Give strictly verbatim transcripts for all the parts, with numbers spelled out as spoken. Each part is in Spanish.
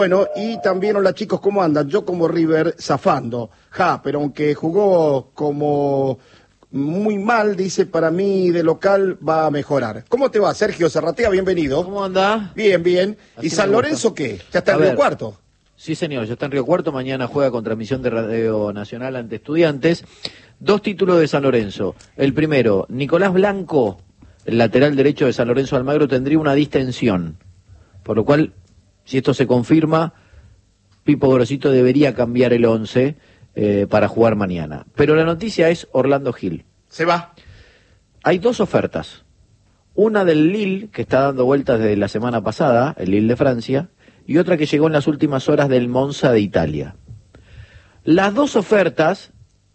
Bueno, y también, hola chicos, ¿cómo andan? Yo como River, zafando. Ja, pero aunque jugó como muy mal, dice, para mí de local va a mejorar. ¿Cómo te va, Sergio Zarratea? Bienvenido. ¿Cómo anda? Bien, bien. Así ¿Y San Lorenzo qué? ¿Ya está en Río Cuarto? Sí, señor, ya está en Río Cuarto. Mañana juega con transmisión de Radio Nacional ante Estudiantes. Dos títulos de San Lorenzo. El primero, Nicolás Blanco, el lateral derecho de San Lorenzo Almagro, tendría una distensión. Por lo cual, si esto se confirma, Pipo Grosito debería cambiar el once eh, para jugar mañana. Pero la noticia es Orlando Gil. Se va. Hay dos ofertas. Una del Lille, que está dando vueltas desde la semana pasada, el Lille de Francia, y otra que llegó en las últimas horas del Monza de Italia. Las dos ofertas,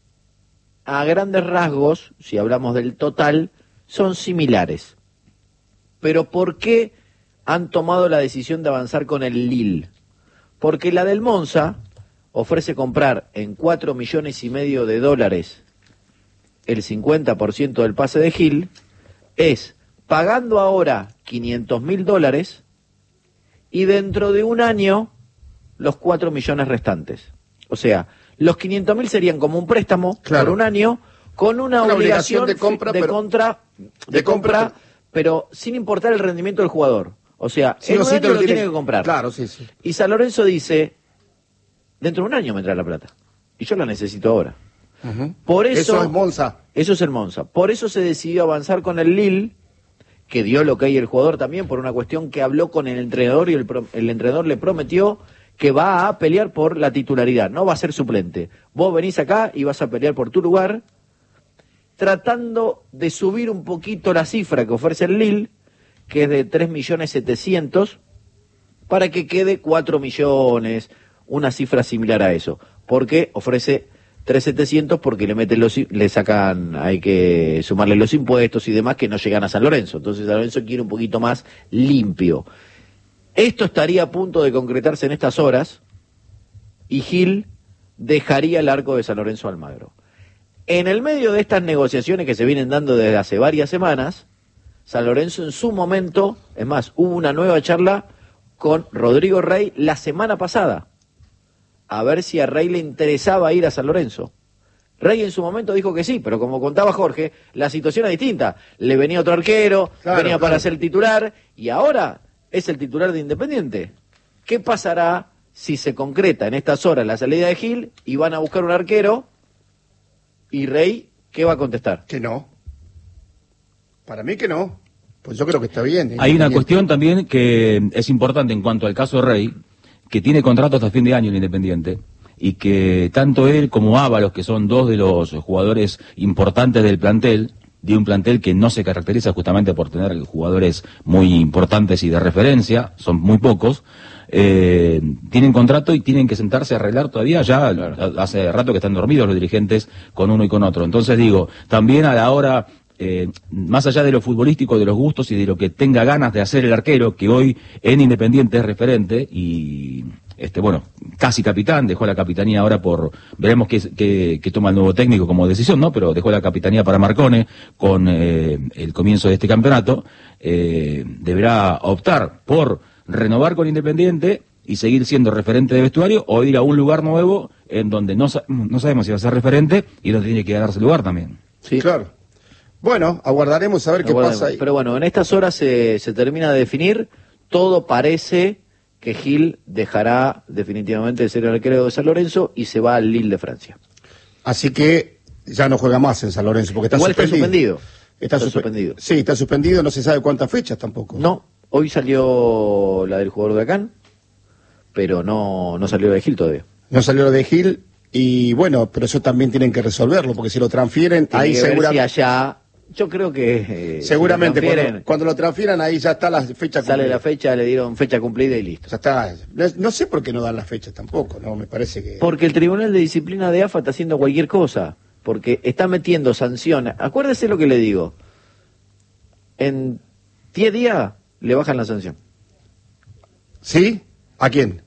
a grandes rasgos, si hablamos del total, son similares. Pero ¿por qué han tomado la decisión de avanzar con el Lille? Porque la del Monza ofrece comprar en cuatro millones y medio de dólares el cincuenta por ciento del pase de Gil, es pagando ahora quinientos mil dólares y dentro de un año los cuatro millones restantes. O sea, los quinientos mil serían como un préstamo, claro, por un año, con una, una obligación, obligación de compra, de, pero, contra, de, de compra, compra, pero sin importar el rendimiento del jugador. O sea, sí, en un sí año lo tiene, tiene que comprar. Claro, sí, sí. Y San Lorenzo dice, dentro de un año me trae la plata. Y yo la necesito ahora. Uh-huh. Por eso, eso es Monza. Eso es el Monza. Por eso se decidió avanzar con el Lille, que dio lo que hay el jugador también, por una cuestión que habló con el entrenador y el, pro, el entrenador le prometió que va a pelear por la titularidad, no va a ser suplente. Vos venís acá y vas a pelear por tu lugar, tratando de subir un poquito la cifra que ofrece el Lille, que es de tres millones setecientos, para que quede cuatro millones, una cifra similar a eso, porque ofrece tres millones setecientos porque le meten los, le sacan, hay que sumarle los impuestos y demás que no llegan a San Lorenzo. Entonces San Lorenzo quiere un poquito más limpio. Esto estaría a punto de concretarse en estas horas y Gil dejaría el arco de San Lorenzo Almagro. En el medio de estas negociaciones que se vienen dando desde hace varias semanas, San Lorenzo en su momento, es más, hubo una nueva charla con Rodrigo Rey la semana pasada, a ver si a Rey le interesaba ir a San Lorenzo. Rey en su momento dijo que sí, pero como contaba Jorge, la situación es distinta. Le venía otro arquero, claro, venía claro. para ser titular, y ahora es el titular de Independiente. ¿Qué pasará si se concreta en estas horas la salida de Gil y van a buscar un arquero? Y Rey, ¿qué va a contestar? Que no. Para mí que no. Pues yo creo que está bien. Hay una cuestión también que es importante en cuanto al caso Rey, que tiene contrato hasta fin de año en Independiente, y que tanto él como Ábalos, que son dos de los jugadores importantes del plantel, de un plantel que no se caracteriza justamente por tener jugadores muy importantes y de referencia, son muy pocos, eh, tienen contrato y tienen que sentarse a arreglar todavía, ya claro. hace rato que están dormidos los dirigentes con uno y con otro. Entonces digo, también a la hora... Eh, más allá de lo futbolístico, de los gustos y de lo que tenga ganas de hacer el arquero, que hoy en Independiente es referente y, este bueno, casi capitán, dejó la capitanía ahora por, veremos qué, qué, qué toma el nuevo técnico como decisión, ¿no? Pero dejó la capitanía para Marcone con eh, el comienzo de este campeonato, eh, deberá optar por renovar con Independiente y seguir siendo referente de vestuario o ir a un lugar nuevo en donde no, no sabemos si va a ser referente y donde tiene que ganarse lugar también. Sí, claro. Bueno, aguardaremos a ver qué Aguardaremos. pasa ahí. Pero bueno, en estas horas se, se termina de definir. Todo parece que Gil dejará definitivamente de ser el arquero de San Lorenzo y se va al Lille de Francia. Así que ya no juega más en San Lorenzo porque está Igual suspendido. Está suspendido. Está, está suspe suspendido. Sí, está suspendido, no se sabe cuántas fechas tampoco. No, hoy salió la del jugador de Acán, pero no, no salió de Gil todavía. No salió la de Gil y bueno, pero eso también tienen que resolverlo porque si lo transfieren, Tiene ahí que ver seguramente... si allá... Yo creo que... Eh, Seguramente, si cuando, cuando lo transfieran ahí ya está la fecha cumplida. Sale la fecha, le dieron fecha cumplida y listo. Ya está. No, no sé por qué no dan las fechas tampoco, ¿no? Me parece que... Porque el Tribunal de Disciplina de A F A está haciendo cualquier cosa. Porque está metiendo sanciones. Acuérdese lo que le digo. En diez días le bajan la sanción. ¿Sí? ¿A quién?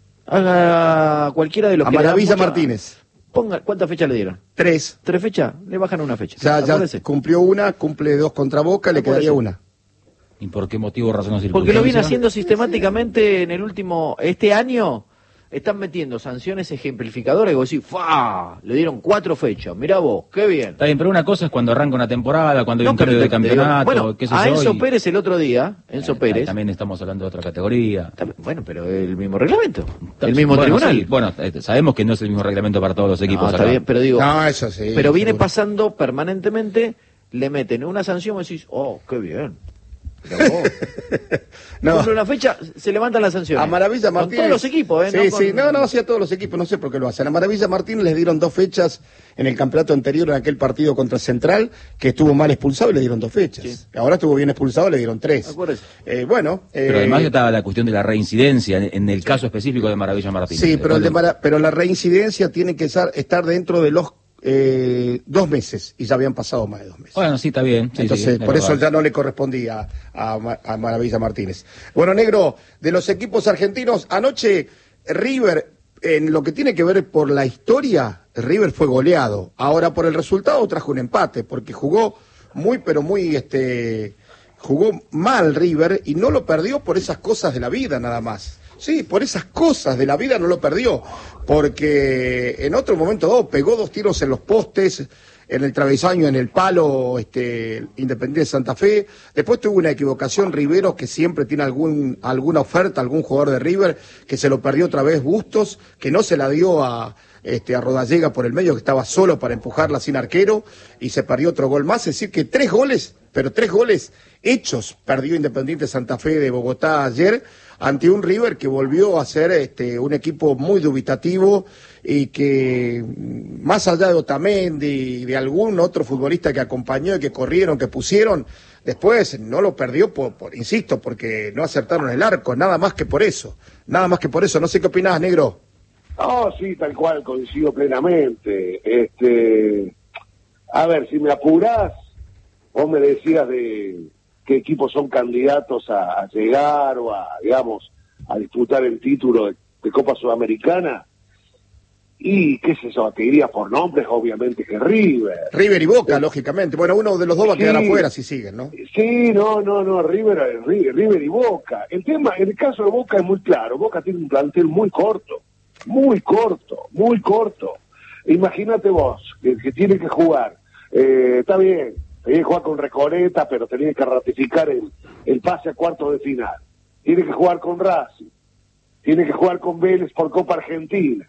A cualquiera de los a que... A Maravilla mucha... Martínez. Ponga, ¿cuántas fechas le dieron? Tres. ¿Tres fechas? Le bajan una fecha. Ya, ya cumplió una, cumple dos contra Boca, le quedaría una. ¿Y por qué motivo, razón o circunstancia? Porque lo viene haciendo sistemáticamente en el último, este año, están metiendo sanciones ejemplificadoras y vos decís, ¡fa! Le dieron cuatro fechas, mirá vos, qué bien. Está bien, pero una cosa es cuando arranca una temporada, cuando hay No, un pero periodo de te- te digo, campeonato, bueno, qué sé a yo, Enzo y- Pérez el otro día, Enzo Eh, Pérez, También estamos hablando de otra categoría. también- bueno, pero el mismo reglamento, el mismo Bueno, tribunal. sí, bueno, eh, sabemos que no es el mismo reglamento para todos los equipos. No, está acá. bien, pero digo, No, eso sí. pero viene seguro. pasando permanentemente, le meten una sanción y decís, oh, qué bien. Mirá vos. No. Cumple una fecha, se levantan las sanciones. A Maravilla Martínez. Con todos los equipos, ¿eh? Sí, no sí, con- no, no, sí, a todos los equipos, no sé por qué lo hacen. A Maravilla Martínez les dieron dos fechas en el campeonato anterior, en aquel partido contra Central, que estuvo mal expulsado y le dieron dos fechas. Sí. Ahora estuvo bien expulsado y le dieron tres. Acuérdese. Eh, bueno. Pero eh, además estaba la cuestión de la reincidencia en, en el caso específico de Maravilla Martínez. Sí, pero, el de Cuando- Mara- pero la reincidencia tiene que estar, estar dentro de los eh, dos meses, y ya habían pasado más de dos meses. Bueno, sí, está bien. sí, Entonces, sí, es por eso verdad. ya no le correspondía a, Ma- a Maravilla Martínez. Bueno, Negro, de los equipos argentinos, anoche River, en lo que tiene que ver por la historia, River fue goleado. Ahora, por el resultado, trajo un empate, porque jugó muy, pero muy, este, jugó mal River y no lo perdió por esas cosas de la vida nada más. Sí, por esas cosas de la vida no lo perdió, porque en otro momento dado pegó dos tiros en los postes, en el travesaño, en el palo, este, Independiente de Santa Fe. Después tuvo una equivocación Rivero, que siempre tiene algún, alguna oferta, algún jugador de River, que se lo perdió otra vez Bustos, que no se la dio a, este, a Rodallega por el medio, que estaba solo para empujarla sin arquero, y se perdió otro gol más. Es decir, que tres goles, pero tres goles hechos, perdió Independiente Santa Fe de Bogotá ayer, ante un River que volvió a ser este, un equipo muy dubitativo y que, más allá de Otamendi y de algún otro futbolista que acompañó y que corrieron, que pusieron, después no lo perdió, por, por insisto, porque no acertaron el arco, nada más que por eso, nada más que por eso. No sé qué opinás, Negro. No, sí, tal cual, coincido plenamente. Este, a ver, si me apurás, vos me decías de qué equipos son candidatos a, a llegar o a, digamos, a disputar el título de, de Copa Sudamericana. Y, qué sé yo, te diría por nombres, obviamente que River. River y Boca, lógicamente. Bueno, uno de los dos va a quedar Sí. afuera si siguen, ¿no? Sí, no, no, no, River, River, River y Boca. El tema, en el caso de Boca es muy claro. Boca tiene un plantel muy corto, muy corto, muy corto. Imagínate vos, que, que tiene que jugar. Eh, está bien, tenía que jugar con Recoleta, pero tenía que ratificar el, el pase a cuartos de final. Tiene que jugar con Racing. Tiene que jugar con Vélez por Copa Argentina.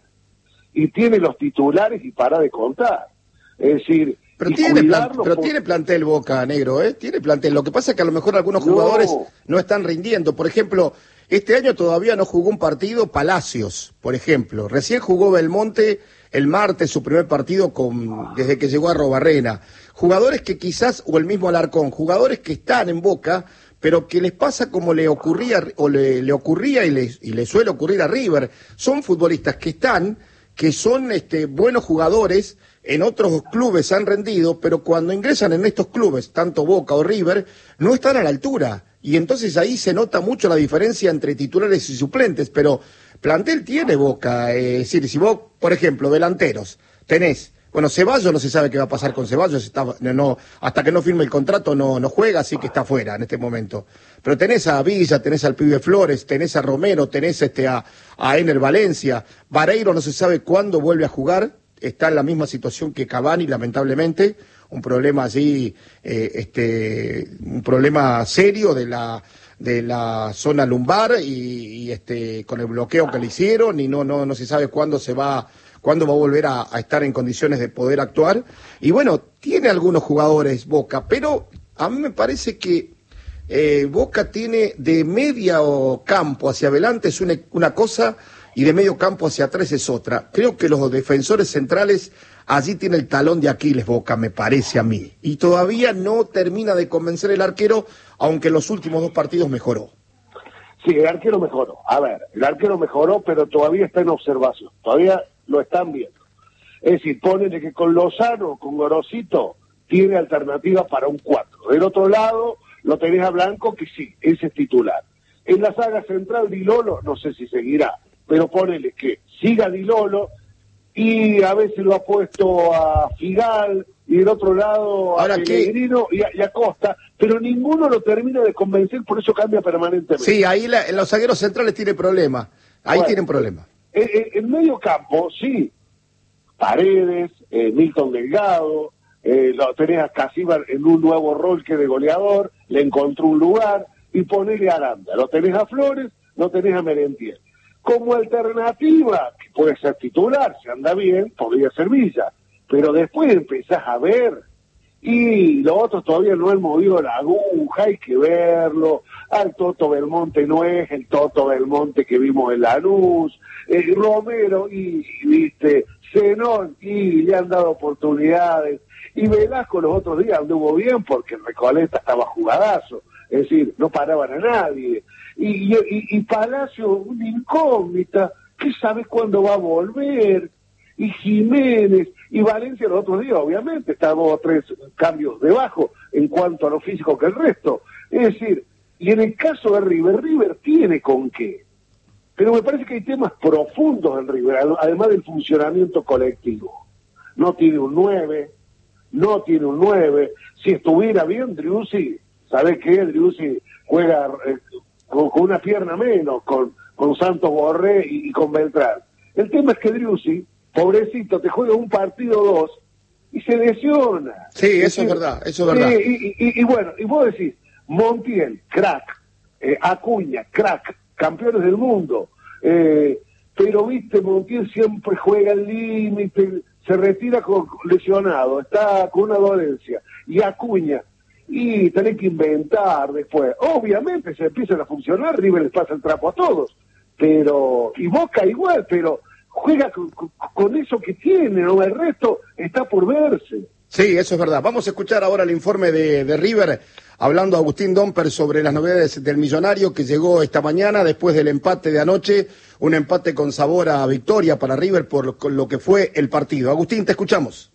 Y tiene los titulares y para de contar. Es decir, Pero y tiene, plan- cuidarlo pero por- tiene plantel Boca, Negro, ¿eh? Tiene plantel. Lo que pasa es que a lo mejor algunos No. jugadores no están rindiendo. Por ejemplo, este año todavía no jugó un partido Palacios, por ejemplo. Recién jugó Belmonte el martes su primer partido con desde que llegó a Robarrena. Jugadores que quizás, o el mismo Alarcón, jugadores que están en Boca, pero que les pasa como le ocurría o le, le ocurría y le, y le suele ocurrir a River. Son futbolistas que están, que son este, buenos jugadores, en otros clubes han rendido, pero cuando ingresan en estos clubes, tanto Boca o River, no están a la altura. Y entonces ahí se nota mucho la diferencia entre titulares y suplentes, pero plantel tiene Boca. Eh, es decir, si vos, por ejemplo, delanteros, tenés, bueno, Ceballos no se sabe qué va a pasar con Ceballos, está, no, no, hasta que no firme el contrato no, no juega, así que está fuera en este momento. Pero tenés a Villa, tenés al Pibe Flores, tenés a Romero, tenés este a, a Ener Valencia, Vareiro no se sabe cuándo vuelve a jugar, está en la misma situación que Cavani, lamentablemente, un problema allí, eh, este, un problema serio de la de la zona lumbar y, y, este con el bloqueo que le hicieron y no no no se sabe cuándo se va cuándo va a volver a, a estar en condiciones de poder actuar. Y bueno, tiene algunos jugadores Boca, pero a mí me parece que eh, Boca tiene de medio campo hacia adelante es una, una cosa y de medio campo hacia atrás es otra. Creo que los defensores centrales, allí tiene el talón de Aquiles Boca, me parece a mí. Y todavía no termina de convencer el arquero, aunque en los últimos dos partidos mejoró. Sí, el arquero mejoró. A ver, el arquero mejoró, pero todavía está en observación. Todavía lo están viendo. Es decir, ponele que con Lozano, con Gorosito, tiene alternativa para un cuatro. Del otro lado, lo tenés a Blanco, que sí, ese es titular. En la saga central, Di Lolo, no sé si seguirá, pero ponele que siga Di Lolo, y a veces lo ha puesto a Figal, y del otro lado a Ahora, Pellegrino y a, y a Costa, pero ninguno lo termina de convencer, por eso cambia permanentemente. Sí, ahí la, en los zagueros centrales tiene problema. Ahí Bueno, tienen problema. En, en, en medio campo, sí, Paredes, eh, Milton Delgado, eh, lo tenés a Casíbar en un nuevo rol que de goleador, le encontró un lugar, y ponele a Aranda. Lo tenés a Flores, lo tenés a Merentiel. Como alternativa, que puede ser titular, si anda bien, podría ser Villa. Pero después empezás a ver, y los otros todavía no han movido la aguja, hay que verlo. Al Toto Belmonte no es el Toto Belmonte que vimos en Lanús. Eh, Romero, y viste, Zenón, y le han dado oportunidades. Y Velasco los otros días anduvo bien porque en Recoleta estaba jugadazo. Es decir, no paraban a nadie. Y, y, y Palacio, una incógnita, ¿qué sabe cuándo va a volver? Y Jiménez, y Valencia los otros días, obviamente, está dos o tres cambios debajo en cuanto a lo físico que el resto. Es decir, y en el caso de River, River tiene con qué. Pero me parece que hay temas profundos en River, además del funcionamiento colectivo. No tiene un nueve, no tiene un nueve. Si estuviera bien Driussi, ¿sabe qué? Driussi juega eh, con, con una pierna menos, con, con Santos Borré y, y con Beltrán. El tema es que Driussi, pobrecito, te juega un partido o dos y se lesiona. Sí, eso es, decir, es verdad, eso es verdad. Y, y, y, y bueno, y vos decís, Montiel, crack, eh, Acuña, crack, campeones del mundo, eh, pero viste, Montiel siempre juega al límite, se retira con, lesionado, está con una dolencia, y Acuña, y tenés que inventar después. Obviamente se empiezan a funcionar, River les pasa el trapo a todos, pero, y Boca igual, pero juega con, con, con eso que tiene, ¿no? El resto está por verse. Sí, eso es verdad. Vamos a escuchar ahora el informe de, de River, hablando Agustín Domper sobre las novedades del Millonario que llegó esta mañana después del empate de anoche, un empate con sabor a victoria para River por lo que fue el partido. Agustín, te escuchamos.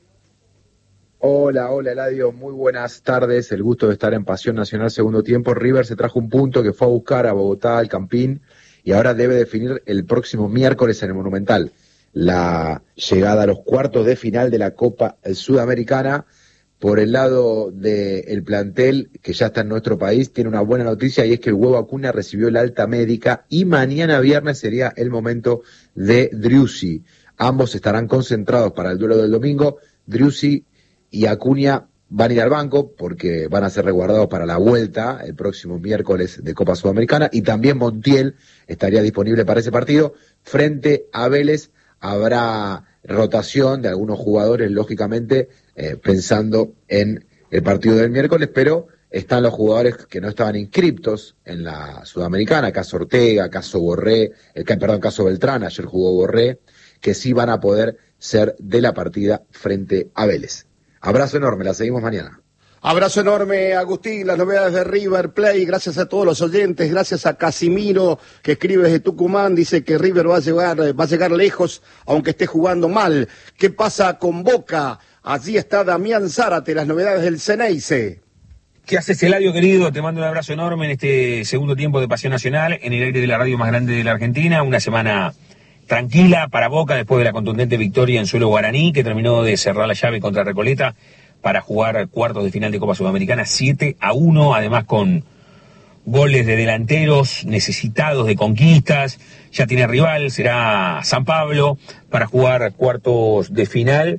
Hola, hola Eladio, muy buenas tardes, el gusto de estar en Pasión Nacional segundo tiempo. River se trajo un punto que fue a buscar a Bogotá, al Campín, y ahora debe definir el próximo miércoles en el Monumental la llegada a los cuartos de final de la Copa Sudamericana. Por el lado del plantel que ya está en nuestro país, tiene una buena noticia, y es que el Huevo Acuña recibió la alta médica y mañana viernes sería el momento de Driussi. Ambos estarán concentrados para el duelo del domingo. Driussi y Acuña van a ir al banco porque van a ser resguardados para la vuelta el próximo miércoles de Copa Sudamericana, y también Montiel estaría disponible para ese partido. Frente a Vélez habrá rotación de algunos jugadores, lógicamente, eh, pensando en el partido del miércoles, pero están los jugadores que no estaban inscriptos en la Sudamericana, caso Ortega, caso Borré, el perdón, caso Beltrán, ayer jugó Borré, que sí van a poder ser de la partida frente a Vélez. Abrazo enorme, la seguimos mañana. Abrazo enorme, Agustín, las novedades de River Plate, gracias a todos los oyentes, gracias a Casimiro, que escribe desde Tucumán, dice que River va a llegar, va a llegar lejos, aunque esté jugando mal. ¿Qué pasa con Boca? Allí está Damián Zárate, las novedades del Ceneice. ¿Qué haces, Eladio, querido? Te mando un abrazo enorme en este segundo tiempo de Pasión Nacional, en el aire de la radio más grande de la Argentina. Una semana tranquila para Boca después de la contundente victoria en suelo guaraní, que terminó de cerrar la llave contra Recoleta para jugar cuartos de final de Copa Sudamericana, siete a uno, además con goles de delanteros necesitados de conquistas. Ya tiene rival, será San Pablo, para jugar cuartos de final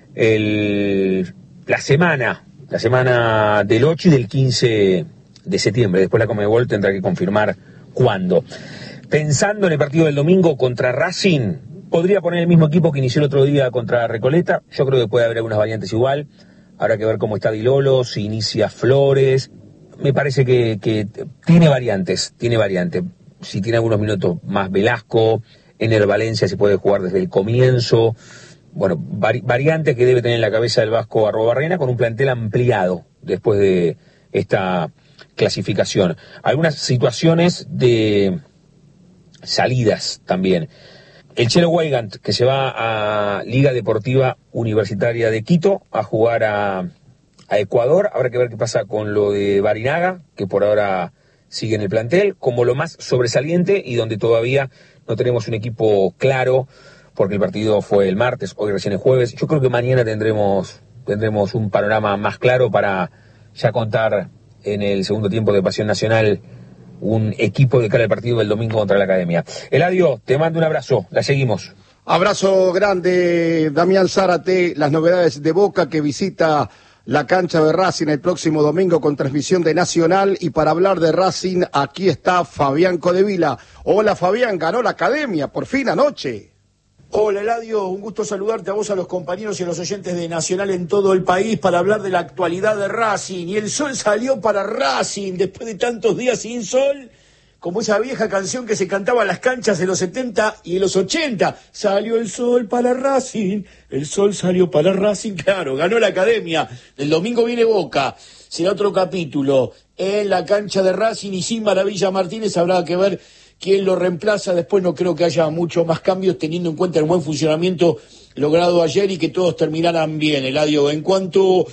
el, la semana, la semana del ocho y del quince de septiembre. Después la Conmebol tendrá que confirmar cuándo. Pensando en el partido del domingo contra Racing, podría poner el mismo equipo que inició el otro día contra Recoleta. Yo creo que puede haber algunas variantes igual. Habrá que ver cómo está Di Lolo, si inicia Flores. Me parece que, que tiene variantes, tiene variantes. Si tiene algunos minutos más Velasco, Ener Valencia se puede jugar desde el comienzo. Bueno, vari, variantes que debe tener en la cabeza el Vasco Arrobarrena, con un plantel ampliado después de esta clasificación. Algunas situaciones de salidas también. El Chelo Weigand, que se va a Liga Deportiva Universitaria de Quito a jugar a, a Ecuador. Habrá que ver qué pasa con lo de Barinaga, que por ahora sigue en el plantel, como lo más sobresaliente y donde todavía no tenemos un equipo claro, porque el partido fue el martes, hoy recién es jueves. Yo creo que mañana tendremos, tendremos un panorama más claro para ya contar en el segundo tiempo de Pasión Nacional un equipo de cara al partido del domingo contra la Academia. Eladio, te mando un abrazo, la seguimos. Abrazo grande, Damián Zárate, las novedades de Boca que visita la cancha de Racing el próximo domingo con transmisión de Nacional, y para hablar de Racing aquí está Fabián Codevila. Hola Fabián, ganó la Academia, por fin anoche. Hola Eladio, un gusto saludarte a vos, a los compañeros y a los oyentes de Nacional en todo el país para hablar de la actualidad de Racing. Y el sol salió para Racing después de tantos días sin sol, como esa vieja canción que se cantaba en las canchas en los setenta y en los ochenta. Salió el sol para Racing, el sol salió para Racing, claro, ganó la Academia. El domingo viene Boca, será otro capítulo en la cancha de Racing, y sin Maravilla Martínez habrá que ver quién lo reemplaza. Después no creo que haya mucho más cambios, teniendo en cuenta el buen funcionamiento logrado ayer y que todos terminaran bien, Eladio. En cuanto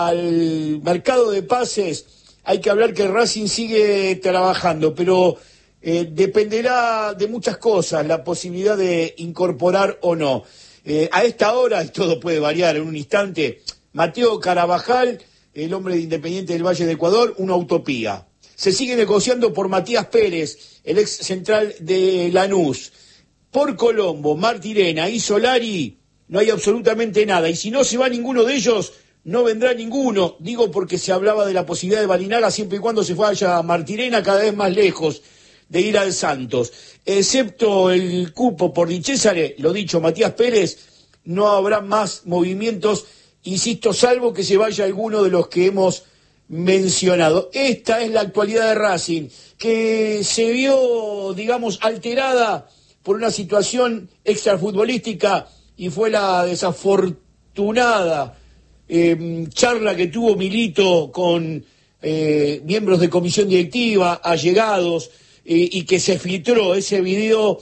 al mercado de pases, hay que hablar que Racing sigue trabajando, pero eh, dependerá de muchas cosas la posibilidad de incorporar o no. Eh, a esta hora, y todo puede variar en un instante, Mateo Carabajal, el hombre de Independiente del Valle de Ecuador, una utopía. Se sigue negociando por Matías Pérez, el ex central de Lanús. Por Colombo, Martirena y Solari no hay absolutamente nada. Y si no se va ninguno de ellos, no vendrá ninguno. Digo porque se hablaba de la posibilidad de Balinara siempre y cuando se vaya Martirena cada vez más lejos de ir al Santos. Excepto el cupo por Di Cesare, lo dicho, Matías Pérez, no habrá más movimientos, insisto, salvo que se vaya alguno de los que hemos mencionado. Esta es la actualidad de Racing, que se vio, digamos, alterada por una situación extrafutbolística, y fue la desafortunada eh, charla que tuvo Milito con eh, miembros de comisión directiva, allegados, eh, y que se filtró ese video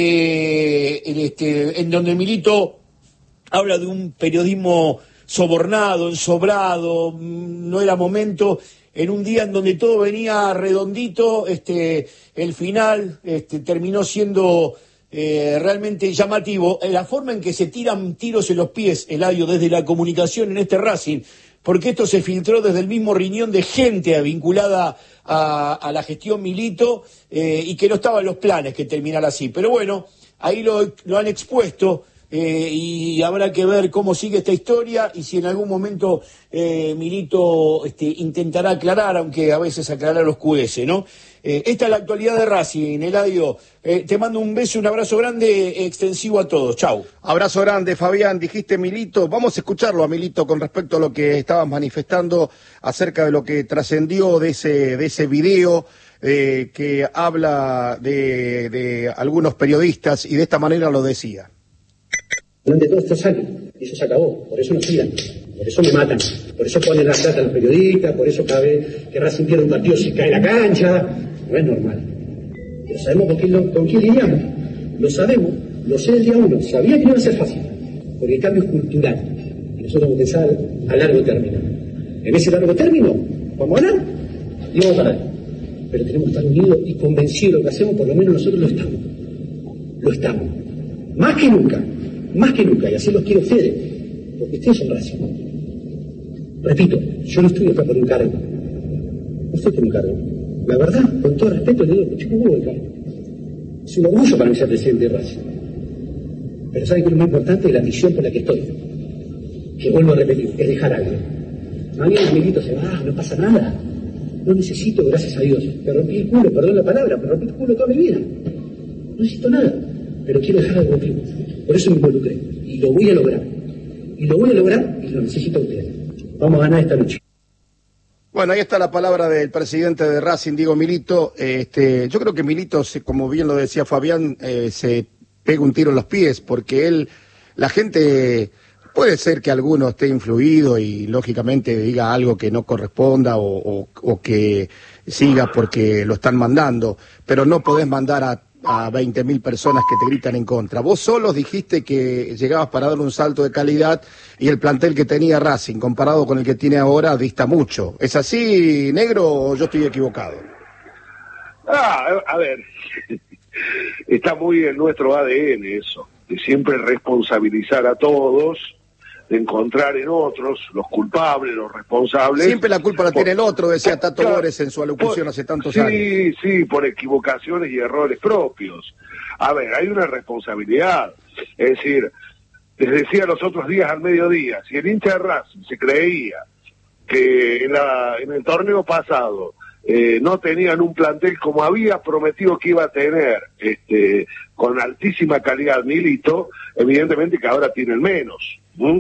que este, en donde Milito habla de un periodismo sobornado, ensobrado, no era momento, en un día en donde todo venía redondito, este, el final este, terminó siendo eh, realmente llamativo, en la forma en que se tiran tiros en los pies, Eladio, desde la comunicación en este Racing, porque esto se filtró desde el mismo riñón de gente vinculada a, a la gestión Milito, eh, y que no estaban los planes que terminara así, pero bueno, ahí lo, lo han expuesto. Eh, y habrá que ver cómo sigue esta historia y si en algún momento eh, Milito este, intentará aclarar, aunque a veces aclarar oscurece, ¿no? Eh, esta es la actualidad de Racing, Eladio. Eh, te mando un beso, un abrazo grande, extensivo a todos. Chau. Abrazo grande, Fabián. Dijiste Milito. Vamos a escucharlo a Milito con respecto a lo que estabas manifestando acerca de lo que trascendió de ese, de ese video eh, que habla de, de algunos periodistas, y de esta manera lo decía. Durante todos estos años, eso se acabó, por eso nos tiran, por eso me matan, por eso ponen la plata a los periodistas, por eso cada vez que Racing pierde un partido se cae la cancha, no es normal. Pero sabemos con quién, lo, con quién lidiamos, lo sabemos, lo sé el día uno, sabía que no iba a ser fácil, porque el cambio es cultural, y nosotros vamos a pensar a largo término. En ese largo término, vamos a ganar y vamos a ganar, pero tenemos que estar unidos y convencidos de lo que hacemos, por lo menos nosotros lo estamos, lo estamos, más que nunca. Más que nunca, y así los quiero ustedes, porque ustedes son Racing. Repito, yo no estoy acá por un cargo, no estoy por un cargo. La verdad, con todo respeto, le digo que chico hubo el cargo. Es un orgullo para mí ser presidente de Racing. Pero ¿saben qué es lo más importante? Es la misión por la que estoy. Que vuelvo a repetir, es dejar algo. Mañana Milito se va, no pasa nada. No necesito, gracias a Dios. Me rompí el culo, perdón la palabra, me rompí el culo toda mi vida. No necesito nada, pero quiero dejar algo contigo. Por eso me involucré, y lo voy a lograr. Y lo voy a lograr, y lo necesito a ustedes. Vamos a ganar esta noche. Bueno, ahí está la palabra del presidente de Racing, Diego Milito. Este, yo creo que Milito, se, como bien lo decía Fabián, eh, se pega un tiro en los pies, porque él, la gente, puede ser que alguno esté influido y lógicamente diga algo que no corresponda, o, o, o que siga porque lo están mandando, pero no podés mandar a a veinte mil personas que te gritan en contra. Vos solos dijiste que llegabas para dar un salto de calidad, y el plantel que tenía Racing comparado con el que tiene ahora dista mucho. ¿Es así, negro, o yo estoy equivocado? Ah, a ver, está muy en nuestro A D N eso, de siempre responsabilizar a todos, de encontrar en otros los culpables, los responsables. Siempre la culpa la por, tiene el otro, decía Tato claro, Bores en su alocución por, hace tantos sí, años. Sí, sí, por equivocaciones y errores propios. A ver, hay una responsabilidad. Es decir, les decía los otros días al mediodía, si el hincha de Racing se creía que en, la, en el torneo pasado eh, no tenían un plantel como había prometido que iba a tener, este, con altísima calidad Milito, evidentemente que ahora tienen menos. ¿Mm?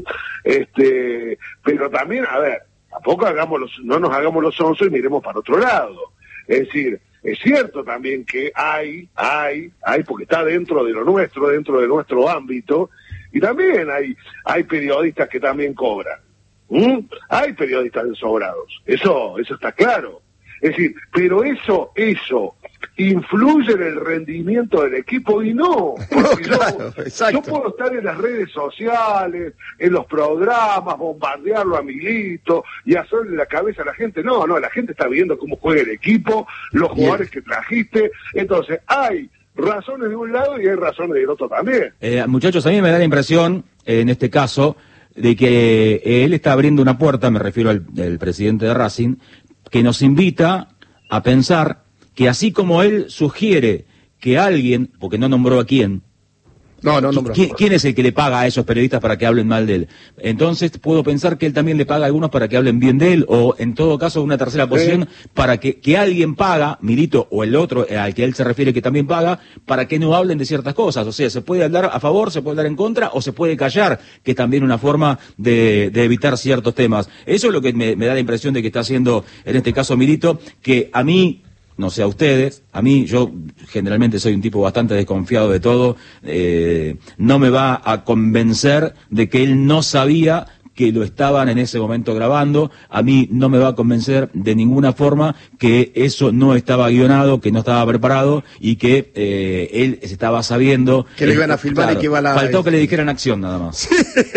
Este, pero también, a ver, tampoco hagamos los, no nos hagamos los onzos y miremos para otro lado. Es decir, es cierto también que hay, hay, hay, porque está dentro de lo nuestro, dentro de nuestro ámbito, y también hay, hay periodistas que también cobran. ¿Mm? Hay periodistas ensobrados, eso, eso está claro. Es decir, pero eso, eso influye en el rendimiento del equipo y no, porque no, claro, yo, yo puedo estar en las redes sociales, en los programas, bombardearlo a Milito y hacerle la cabeza a la gente. No, no, la gente está viendo cómo juega el equipo, los jugadores Bien. que trajiste. Entonces, hay razones de un lado y hay razones del otro también. Eh, muchachos, a mí me da la impresión, eh, en este caso, de que eh, él está abriendo una puerta, me refiero al, al presidente de Racing, que nos invita a pensar que así como él sugiere que alguien, porque no nombró a quién, no, no nombró. ¿quién, ¿quién es el que le paga a esos periodistas para que hablen mal de él? Entonces puedo pensar que él también le paga a algunos para que hablen bien de él, o en todo caso una tercera posición, sí. para que, que alguien paga, Milito o el otro al que él se refiere que también paga, para que no hablen de ciertas cosas. O sea, se puede hablar a favor, se puede hablar en contra, o se puede callar, que es también una forma de, de evitar ciertos temas. Eso es lo que me, me da la impresión de que está haciendo en este caso Milito, que a mí, no sé a ustedes, a mí, yo generalmente soy un tipo bastante desconfiado de todo, eh, no me va a convencer de que él no sabía que lo estaban en ese momento grabando, a mí no me va a convencer de ninguna forma que eso no estaba guionado, que no estaba preparado y que eh, él estaba sabiendo... Que lo iban a filmar claro, y que iban a... Faltó que le dijeran acción nada más.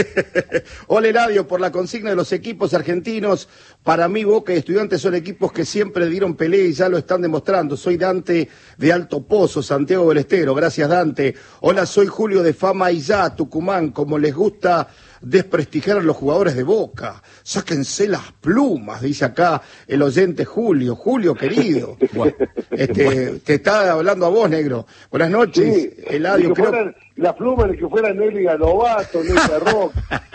Ole Eladio, por la consigna de los equipos argentinos, para mí Boca y Estudiantes son equipos que siempre dieron pelea y ya lo están demostrando. Soy Dante de Alto Pozo, Santiago del Estero, gracias Dante. Hola, soy Julio de Fama y ya, Tucumán, como les gusta desprestigiar a los jugadores de Boca. Sáquense las plumas, dice acá el oyente Julio. Julio, querido. Bueno, este, bueno. Te está hablando a vos, negro. Buenas noches, sí, Eladio. Que creo... las plumas de que fuera Nelly Galovato, Nelly Rock.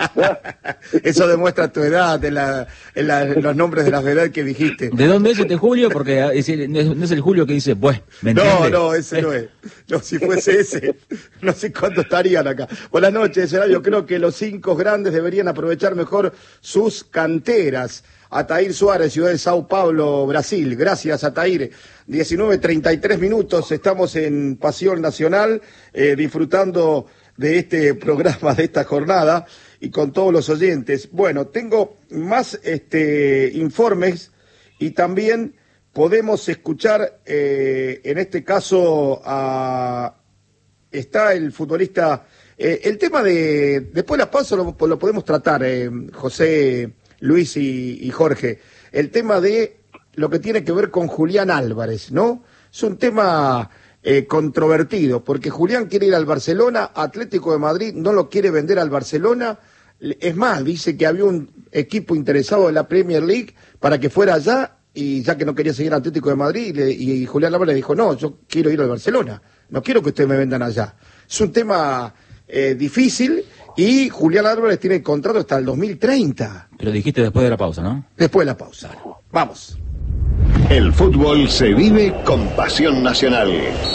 Eso demuestra tu edad, en la, en la, en los nombres de las edades que dijiste. ¿De dónde es este Julio? Porque es el, no es el Julio que dice, pues, ¿me No, entiende? no, ese no es. No, si fuese ese, no sé cuánto estarían acá. Buenas noches, Eladio. Creo que los cinco grandes deberían aprovechar mejor sus canteras. Atair Suárez, ciudad de Sao Paulo, Brasil. Gracias, Atair. diecinueve treinta y tres minutos, estamos en Pasión Nacional, eh, disfrutando de este programa, de esta jornada, y con todos los oyentes. Bueno, tengo más este, informes, y también podemos escuchar, eh, en este caso, a... está el futbolista... Eh, el tema de... Después de la pausa lo, lo podemos tratar, eh, José... Luis y, y Jorge, el tema de lo que tiene que ver con Julián Álvarez, ¿no? Es un tema eh, controvertido, porque Julián quiere ir al Barcelona, Atlético de Madrid no lo quiere vender al Barcelona, es más, dice que había un equipo interesado en la Premier League para que fuera allá, y ya que no quería seguir Atlético de Madrid, y, le, y Julián Álvarez dijo, no, yo quiero ir al Barcelona, no quiero que ustedes me vendan allá. Es un tema eh, difícil, y Julián Álvarez tiene contrato hasta el dos mil treinta. Pero dijiste después de la pausa, ¿no? Después de la pausa. Vamos. El fútbol se vive con pasión nacional.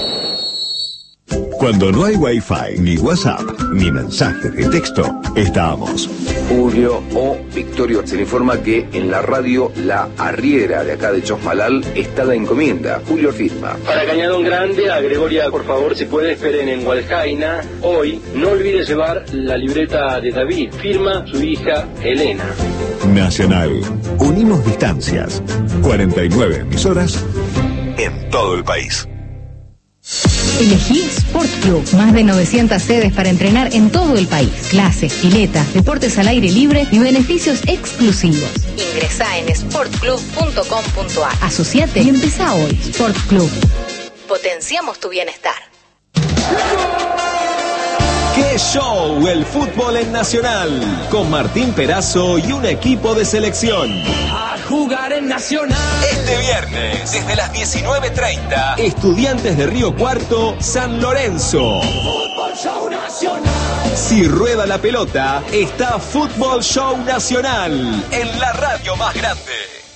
Cuando no hay Wi-Fi, ni WhatsApp, ni mensaje de texto, estamos. Julio o Victorio, se le informa que en la radio La Arriera de acá de Chosmalal está la encomienda. Julio firma. Para Cañadón Grande, a Gregoria, por favor, si puede, esperen en Hualjaina. Hoy, no olvide llevar la libreta de David. Firma su hija Elena. Nacional. Unimos distancias. cuarenta y nueve emisoras en todo el país. Elegí Sport Club, más de novecientas sedes para entrenar en todo el país. Clases, piletas, deportes al aire libre y beneficios exclusivos. Ingresá en sport club punto com punto a r. Asociate y empezá hoy. Sport Club. Potenciamos tu bienestar. ¡Qué show el fútbol en Nacional! Con Martín Perazo y un equipo de selección. A jugar en Nacional. Este viernes, desde las diecinueve treinta, Estudiantes de Río Cuarto, San Lorenzo. Fútbol Show Nacional. Si rueda la pelota, está Fútbol Show Nacional en la radio más grande.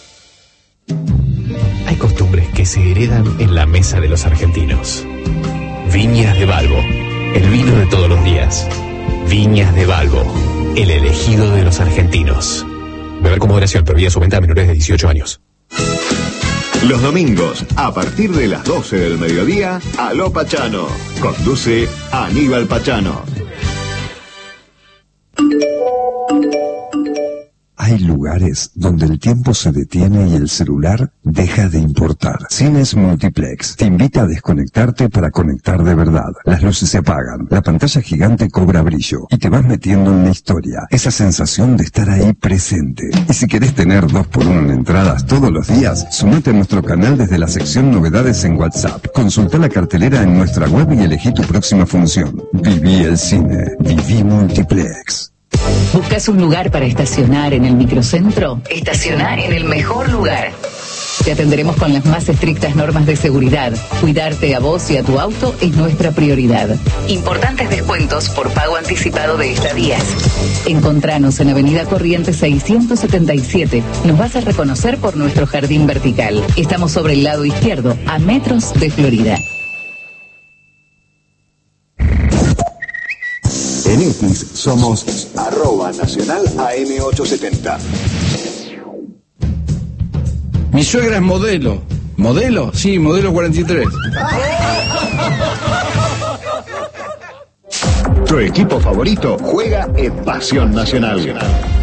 Hay costumbres que se heredan en la mesa de los argentinos. Viñas de Balbo, el vino de todos los días. Viñas de Balbo, el elegido de los argentinos. Beber con moderación, prohibida su venta a menores de dieciocho años. Los domingos, a partir de las doce del mediodía, Aló Pachano. Conduce Aníbal Pachano. Hay lugares donde el tiempo se detiene y el celular deja de importar. Cines Multiplex te invita a desconectarte para conectar de verdad. Las luces se apagan, la pantalla gigante cobra brillo y te vas metiendo en la historia. Esa sensación de estar ahí presente. Y si querés tener dos por uno en entradas todos los días, sumate a nuestro canal desde la sección Novedades en WhatsApp. Consulta la cartelera en nuestra web y elegí tu próxima función. Viví el cine. Viví Multiplex. ¿Buscas un lugar para estacionar en el microcentro? Estacionar en el mejor lugar. Te atenderemos con las más estrictas normas de seguridad. Cuidarte a vos y a tu auto es nuestra prioridad. Importantes descuentos por pago anticipado de estadías. Encontranos en Avenida Corrientes seiscientos setenta y siete. Nos vas a reconocer por nuestro jardín vertical. Estamos sobre el lado izquierdo, a metros de Florida. En X somos arroba nacional A M ochocientos setenta. Mi suegra es modelo. ¿Modelo? Sí, modelo cuarenta y tres. Tu equipo favorito juega en Pasión Nacional.